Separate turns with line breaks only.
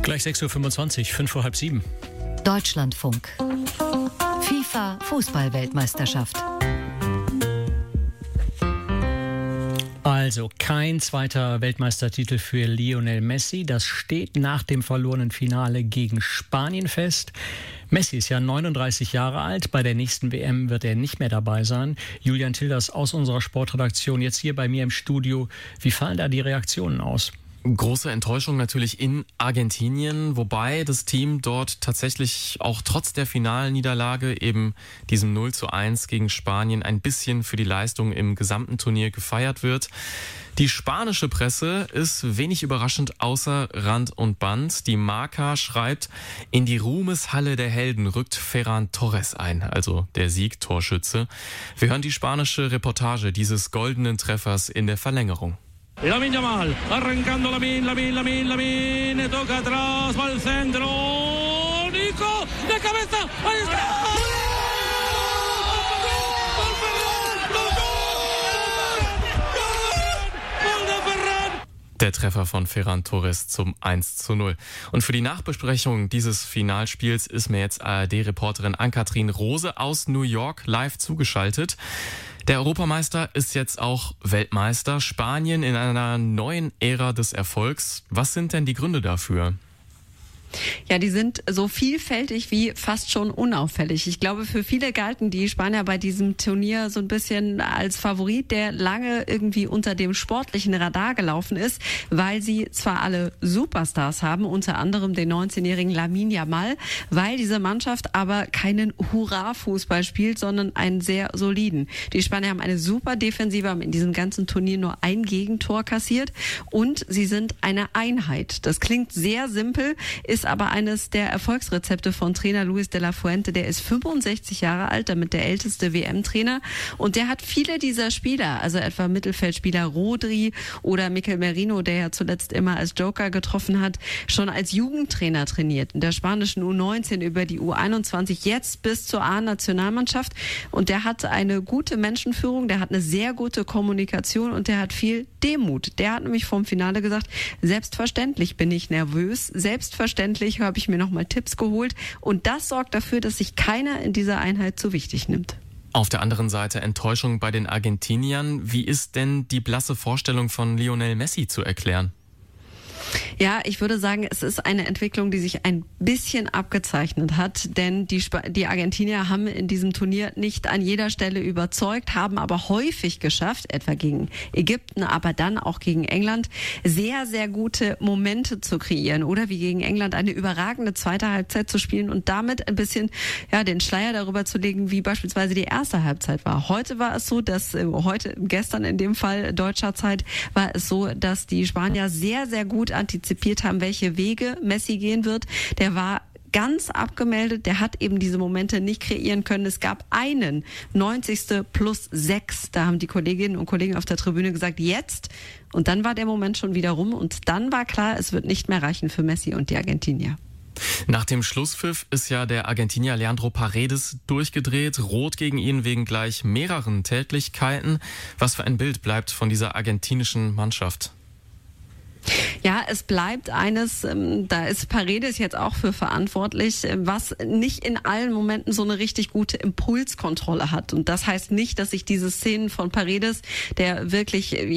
Gleich 6.25 Uhr, 5 vor halb 7.
Deutschlandfunk. FIFA Fußball-Weltmeisterschaft.
Also kein zweiter Weltmeistertitel für Lionel Messi. Das steht nach dem verlorenen Finale gegen Spanien fest. Messi ist ja 39 Jahre alt. Bei der nächsten WM wird er nicht mehr dabei sein. Julian Tilders aus unserer Sportredaktion jetzt hier bei mir im Studio. Wie fallen da die Reaktionen aus?
Große Enttäuschung natürlich in Argentinien, wobei das Team dort tatsächlich auch trotz der Finalniederlage, eben diesem 0:1 gegen Spanien, ein bisschen für die Leistung im gesamten Turnier gefeiert wird. Die spanische Presse ist wenig überraschend außer Rand und Band. Die Marca schreibt, in die Ruhmeshalle der Helden rückt Ferran Torres ein, also der Siegtorschütze. Wir hören die spanische Reportage dieses goldenen Treffers in der Verlängerung.
Lamine Yamal, arrancando Lamine, toca atrás, va al centro, Nico, de cabeza, ahí está.
Der Treffer von Ferran Torres zum 1:0. Und für die Nachbesprechung dieses Finalspiels ist mir jetzt ARD-Reporterin Ann-Kathrin Rose aus New York live zugeschaltet. Der Europameister ist jetzt auch Weltmeister. Spanien in einer neuen Ära des Erfolgs. Was sind denn die Gründe dafür?
Ja, die sind so vielfältig wie fast schon unauffällig. Ich glaube, für viele galten die Spanier bei diesem Turnier so ein bisschen als Favorit, der lange irgendwie unter dem sportlichen Radar gelaufen ist, weil sie zwar alle Superstars haben, unter anderem den 19-jährigen Lamine Yamal, weil diese Mannschaft aber keinen Hurra-Fußball spielt, sondern einen sehr soliden. Die Spanier haben eine super Defensive, haben in diesem ganzen Turnier nur ein Gegentor kassiert und sie sind eine Einheit. Das klingt sehr simpel, ist aber eines der Erfolgsrezepte von Trainer Luis de la Fuente. Der ist 65 Jahre alt, damit der älteste WM-Trainer. Und der hat viele dieser Spieler, also etwa Mittelfeldspieler Rodri oder Mikel Merino, der ja zuletzt immer als Joker getroffen hat, schon als Jugendtrainer trainiert. In der spanischen U19 über die U21, jetzt bis zur A-Nationalmannschaft. Und der hat eine gute Menschenführung, der hat eine sehr gute Kommunikation und der hat viel Demut. Der hat nämlich vorm Finale gesagt, selbstverständlich bin ich nervös, selbstverständlich habe ich mir nochmal Tipps geholt und das sorgt dafür, dass sich keiner in dieser Einheit zu wichtig nimmt.
Auf der anderen Seite Enttäuschung bei den Argentiniern. Wie ist denn die blasse Vorstellung von Lionel Messi zu erklären?
Ja, ich würde sagen, es ist eine Entwicklung, die sich ein bisschen abgezeichnet hat, denn die Argentinier haben in diesem Turnier nicht an jeder Stelle überzeugt, haben aber häufig geschafft, etwa gegen Ägypten, aber dann auch gegen England, sehr, sehr gute Momente zu kreieren oder wie gegen England eine überragende zweite Halbzeit zu spielen und damit ein bisschen den Schleier darüber zu legen, wie beispielsweise die erste Halbzeit war. Heute war es so, gestern in dem Fall deutscher Zeit, war es so, dass die Spanier sehr, sehr gut antizipiert haben, welche Wege Messi gehen wird. Der war ganz abgemeldet, der hat eben diese Momente nicht kreieren können. Es gab einen 90+6. Da haben die Kolleginnen und Kollegen auf der Tribüne gesagt, jetzt. Und dann war der Moment schon wieder rum und dann war klar, es wird nicht mehr reichen für Messi und die Argentinier.
Nach dem Schlusspfiff ist ja der Argentinier Leandro Paredes durchgedreht. Rot gegen ihn wegen gleich mehreren Tätlichkeiten. Was für ein Bild bleibt von dieser argentinischen Mannschaft?
Ja, es bleibt eines, da ist Paredes jetzt auch für verantwortlich, was nicht in allen Momenten so eine richtig gute Impulskontrolle hat. Und das heißt nicht, dass sich diese Szenen von Paredes, der wirklich